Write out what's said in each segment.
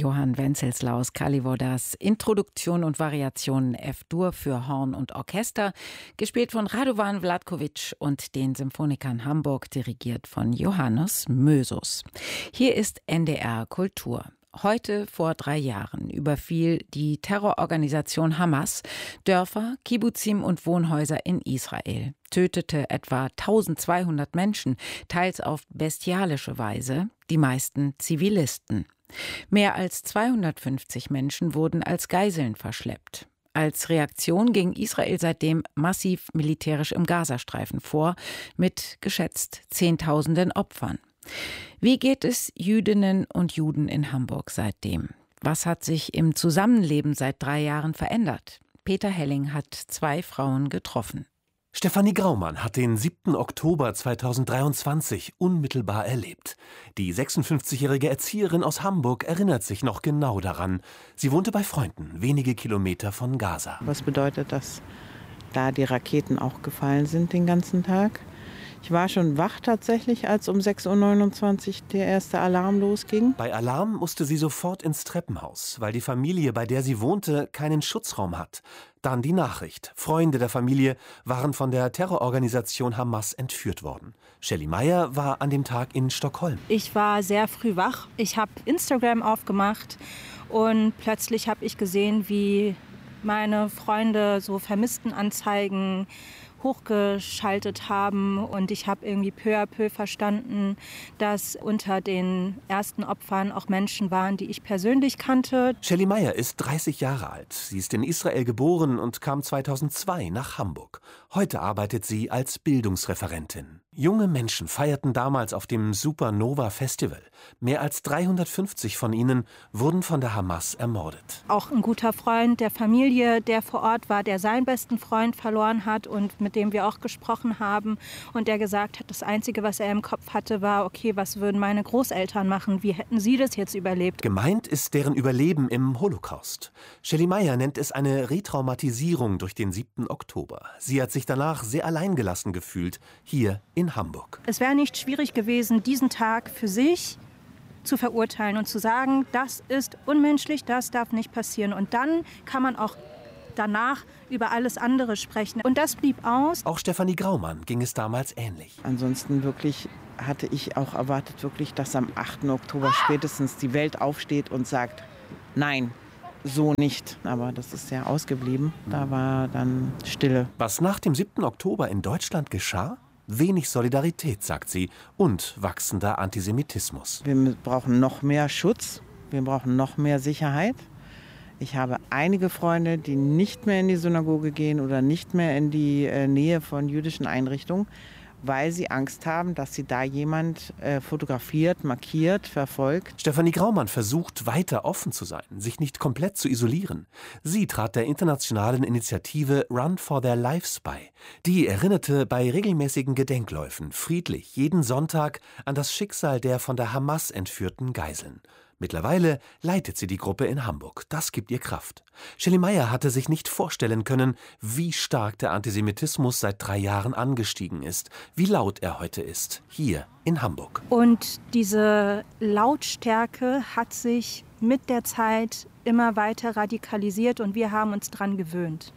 Johann Wenceslaus Kalivodas Introduktion und Variationen F-Dur für Horn und Orchester, gespielt von Radovan Vlatkovic und den Symphonikern Hamburg, dirigiert von Johannes Mösus. Hier ist NDR Kultur. Heute vor 3 Jahren überfiel die Terrororganisation Hamas Dörfer, Kibbuzim und Wohnhäuser in Israel, tötete etwa 1200 Menschen, teils auf bestialische Weise, die meisten Zivilisten. Mehr als 250 Menschen wurden als Geiseln verschleppt. Als Reaktion ging Israel seitdem massiv militärisch im Gazastreifen vor, mit geschätzt Zehntausenden Opfern. Wie geht es Jüdinnen und Juden in Hamburg seitdem? Was hat sich im Zusammenleben seit 3 Jahren verändert? Peter Helling hat 2 Frauen getroffen. Stefanie Graumann hat den 7. Oktober 2023 unmittelbar erlebt. Die 56-jährige Erzieherin aus Hamburg erinnert sich noch genau daran. Sie wohnte bei Freunden, wenige Kilometer von Gaza. Was bedeutet, dass da die Raketen auch gefallen sind den ganzen Tag? Ich war schon wach tatsächlich, als um 6.29 Uhr der erste Alarm losging. Bei Alarm musste sie sofort ins Treppenhaus, weil die Familie, bei der sie wohnte, keinen Schutzraum hat. Dann die Nachricht. Freunde der Familie waren von der Terrororganisation Hamas entführt worden. Shelley Meyer war an dem Tag in Stockholm. Ich war sehr früh wach. Ich habe Instagram aufgemacht und plötzlich habe ich gesehen, wie meine Freunde so Vermisstenanzeigen hochgeschaltet haben, und ich habe irgendwie peu à peu verstanden, dass unter den ersten Opfern auch Menschen waren, die ich persönlich kannte. Shelley Meyer ist 30 Jahre alt. Sie ist in Israel geboren und kam 2002 nach Hamburg. Heute arbeitet sie als Bildungsreferentin. Junge Menschen feierten damals auf dem Supernova Festival. Mehr als 350 von ihnen wurden von der Hamas ermordet. Auch ein guter Freund der Familie, der vor Ort war, der seinen besten Freund verloren hat und mit dem wir auch gesprochen haben, und der gesagt hat, das Einzige, was er im Kopf hatte, war, okay, was würden meine Großeltern machen? Wie hätten sie das jetzt überlebt? Gemeint ist deren Überleben im Holocaust. Shelley Meyer nennt es eine Retraumatisierung durch den 7. Oktober. Sie hat sich danach sehr alleingelassen gefühlt, hier in Hamburg. Es wäre nicht schwierig gewesen, diesen Tag für sich zu verurteilen und zu sagen, das ist unmenschlich, das darf nicht passieren. Und dann kann man auch danach über alles andere sprechen. Und das blieb aus. Auch Stefanie Graumann ging es damals ähnlich. Ansonsten wirklich hatte ich auch erwartet, wirklich, dass am 8. Oktober spätestens die Welt aufsteht und sagt, nein, so nicht. Aber das ist ja ausgeblieben. Da war dann Stille. Was nach dem 7. Oktober in Deutschland geschah? Wenig Solidarität, sagt sie, und wachsender Antisemitismus. Wir brauchen noch mehr Schutz, wir brauchen noch mehr Sicherheit. Ich habe einige Freunde, die nicht mehr in die Synagoge gehen oder nicht mehr in die Nähe von jüdischen Einrichtungen, weil sie Angst haben, dass sie da jemand fotografiert, markiert, verfolgt. Stefanie Graumann versucht, weiter offen zu sein, sich nicht komplett zu isolieren. Sie trat der internationalen Initiative Run for Their Lives bei. Die erinnerte bei regelmäßigen Gedenkläufen friedlich jeden Sonntag an das Schicksal der von der Hamas entführten Geiseln. Mittlerweile leitet sie die Gruppe in Hamburg. Das gibt ihr Kraft. Shelley Meyer hatte sich nicht vorstellen können, wie stark der Antisemitismus seit 3 Jahren angestiegen ist, wie laut er heute ist, hier in Hamburg. Und diese Lautstärke hat sich mit der Zeit immer weiter radikalisiert, und wir haben uns dran gewöhnt.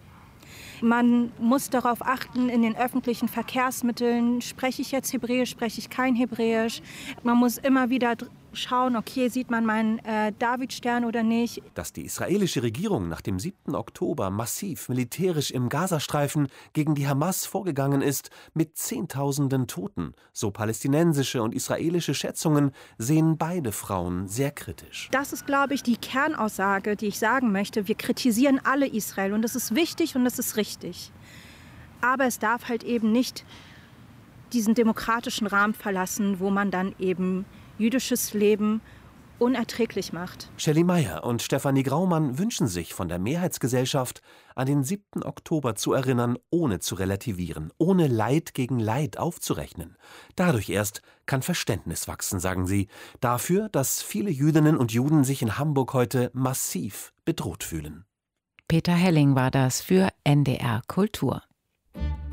Man muss darauf achten, in den öffentlichen Verkehrsmitteln, spreche ich jetzt Hebräisch, spreche ich kein Hebräisch. Man muss immer wieder schauen, okay, sieht man meinen Davidstern oder nicht. Dass die israelische Regierung nach dem 7. Oktober massiv militärisch im Gazastreifen gegen die Hamas vorgegangen ist, mit Zehntausenden Toten, so palästinensische und israelische Schätzungen, sehen beide Frauen sehr kritisch. Das ist, glaube ich, die Kernaussage, die ich sagen möchte. Wir kritisieren alle Israel, und das ist wichtig und das ist richtig. Aber es darf halt eben nicht diesen demokratischen Rahmen verlassen, wo man dann eben jüdisches Leben unerträglich macht. Shelley Meyer und Stefanie Graumann wünschen sich von der Mehrheitsgesellschaft, an den 7. Oktober zu erinnern, ohne zu relativieren, ohne Leid gegen Leid aufzurechnen. Dadurch erst kann Verständnis wachsen, sagen sie, dafür, dass viele Jüdinnen und Juden sich in Hamburg heute massiv bedroht fühlen. Peter Helling war das für NDR Kultur.